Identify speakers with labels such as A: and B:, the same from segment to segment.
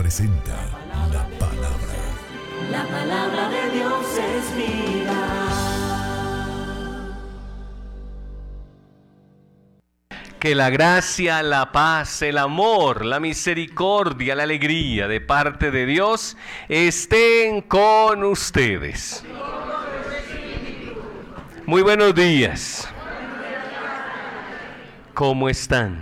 A: presenta la palabra.
B: La palabra de Dios es vida.
C: Que la gracia, la paz, el amor, la misericordia, la alegría de parte de Dios estén con ustedes. Muy buenos días. ¿Cómo están?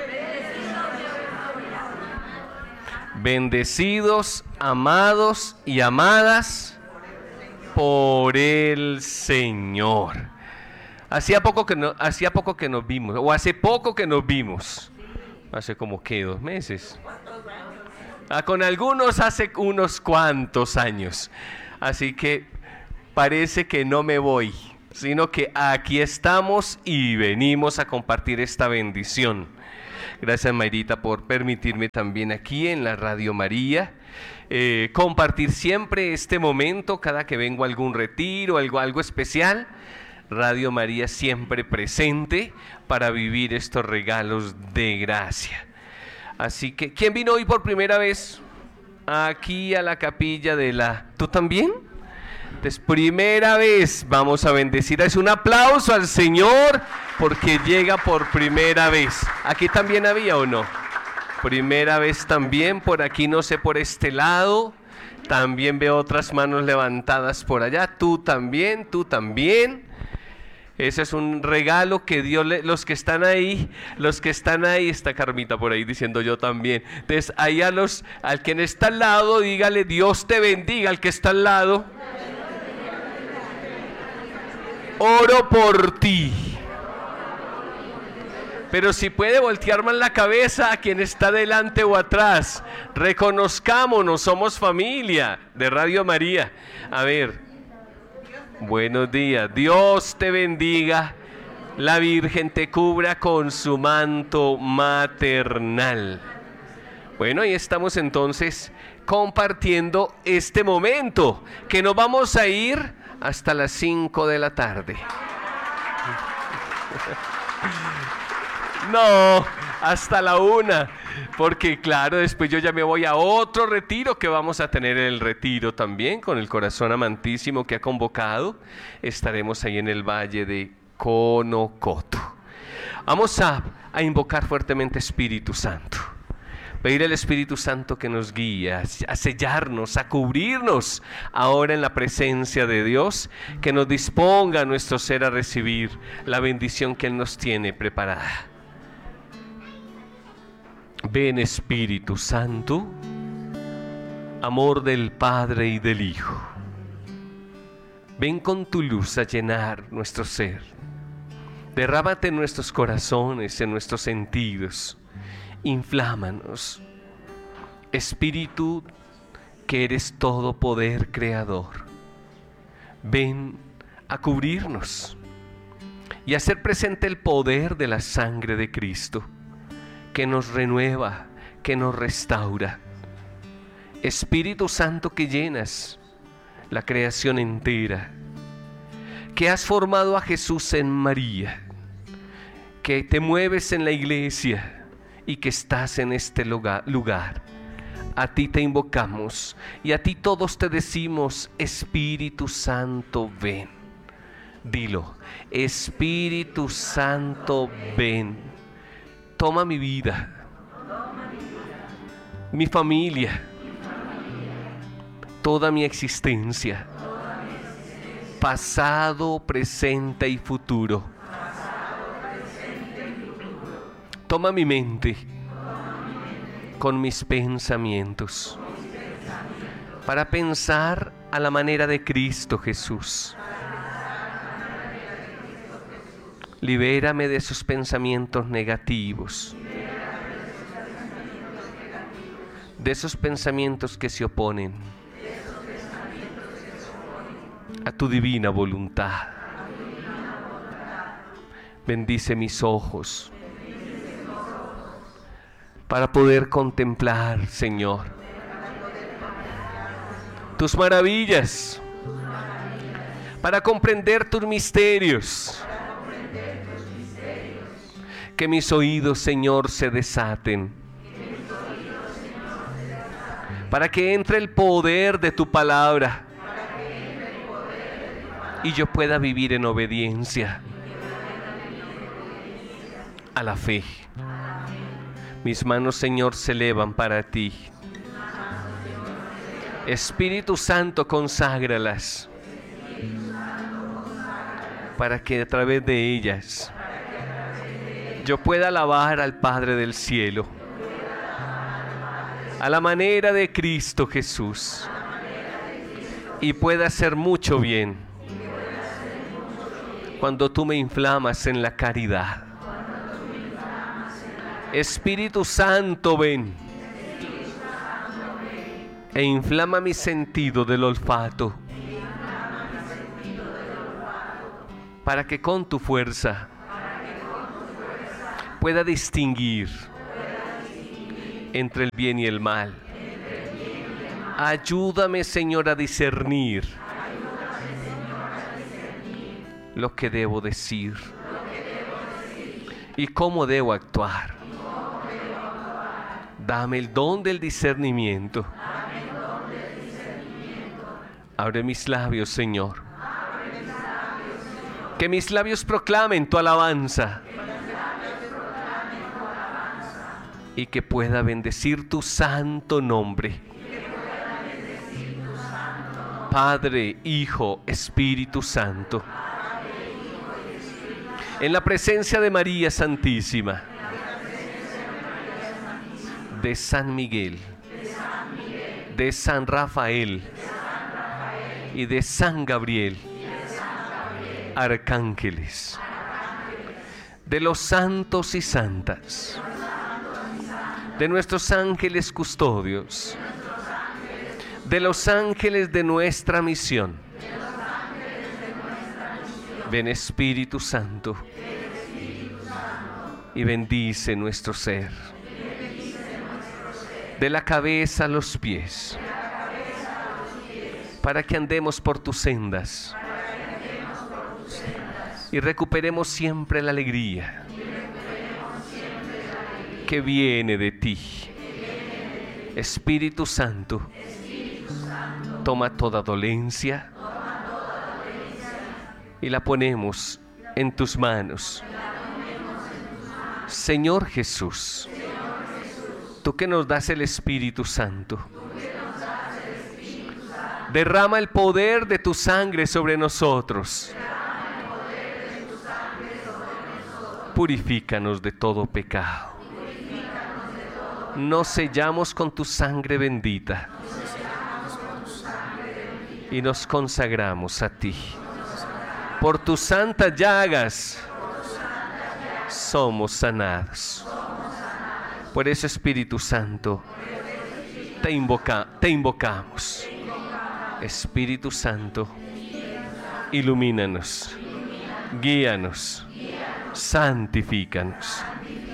C: Bendecidos, amados y amadas por el Señor. Hacía poco que nos vimos, o hace poco que nos vimos. Hace como que 2 meses. Con algunos hace unos cuantos años. Así que parece que no me voy, sino que aquí estamos y venimos a compartir esta bendición. Gracias, Mayrita, por permitirme también aquí en la Radio María compartir siempre este momento cada que vengo a algún retiro, algo especial. Radio María siempre presente para vivir estos regalos de gracia. Así que, ¿quién vino hoy por primera vez aquí a la capilla de la... ¿Tú también? Entonces, primera vez vamos a bendecir. Es un aplauso al Señor porque llega por primera vez. ¿Aquí también había o no? Primera vez también, por aquí no sé, por este lado. También veo otras manos levantadas por allá. Tú también, tú también. Ese es un regalo que Dios los que están ahí, está Carmita por ahí diciendo yo también. Entonces ahí al quien está al lado, dígale Dios te bendiga, al que está al lado. Oro por ti. Pero si puede voltear más la cabeza a quien está delante o atrás, reconozcámonos, somos familia de Radio María. A ver. Buenos días, Dios te bendiga, la Virgen te cubra con su manto maternal. Bueno, ahí estamos entonces compartiendo este momento, que nos vamos a ir hasta las 5 de la tarde. No, hasta la 1, porque claro, después yo ya me voy a otro retiro que vamos a tener el retiro también con el corazón amantísimo que ha convocado. Estaremos ahí en el valle de Conocoto. Vamos a invocar fuertemente Espíritu Santo. Pedir al Espíritu Santo que nos guíe, a sellarnos, a cubrirnos ahora en la presencia de Dios, que nos disponga a nuestro ser a recibir la bendición que Él nos tiene preparada. Ven, Espíritu Santo, amor del Padre y del Hijo. Ven con tu luz a llenar nuestro ser. Derrámate en nuestros corazones, en nuestros sentidos. Inflámanos. Espíritu, que eres todo poder creador. Ven a cubrirnos y a hacer presente el poder de la sangre de Cristo, que nos renueva, que nos restaura. Espíritu Santo, que llenas la creación entera, que has formado a Jesús en María, que te mueves en la iglesia y que estás en este lugar. A ti te invocamos y a ti todos te decimos, Espíritu Santo, ven. Dilo, Espíritu Santo, ven. Toma mi vida, mi familia, toda mi existencia, pasado, presente y futuro. Toma mi mente con mis pensamientos para pensar a la manera de Cristo Jesús. Libérame de esos pensamientos negativos, de esos pensamientos que se oponen a tu divina voluntad. Bendice mis ojos para poder contemplar, Señor, tus maravillas, para comprender tus misterios. Que mis oídos, Señor, se desaten para que entre el poder de tu palabra y yo pueda vivir en obediencia a la fe. Mis manos, Señor, se elevan para ti. Espíritu Santo, conságralas para que a través de ellas yo pueda alabar al Padre del cielo a la manera de Cristo Jesús y pueda hacer mucho bien cuando tú me inflamas en la caridad. Espíritu Santo, ven e inflama mi sentido del olfato para que con tu fuerza pueda distinguir entre el bien y el mal. Ayúdame, Señor, a discernir lo que debo decir y cómo debo actuar. Dame el don del discernimiento. Abre mis labios, Señor. Que mis labios proclamen tu alabanza. Y que pueda bendecir tu santo nombre. Padre, Hijo, Espíritu Santo. En la presencia de María Santísima, de San Miguel, de San Rafael y de San Gabriel, arcángeles, de los santos y santas, de nuestros ángeles custodios, de los ángeles de nuestra misión. Ven, Espíritu Santo, y bendice nuestro ser, de la cabeza a los pies, para que andemos por tus sendas y recuperemos siempre la alegría que viene de ti. Espíritu Santo, toma toda dolencia y la ponemos en tus manos. Señor Jesús, tú que nos das el Espíritu Santo, derrama el poder de tu sangre sobre nosotros. Purifícanos de todo pecado. Nos sellamos con tu sangre bendita y nos consagramos a ti. Por tus santas llagas somos sanados. Por eso, Espíritu Santo, te invocamos. Espíritu Santo, ilumínanos, guíanos, santifícanos.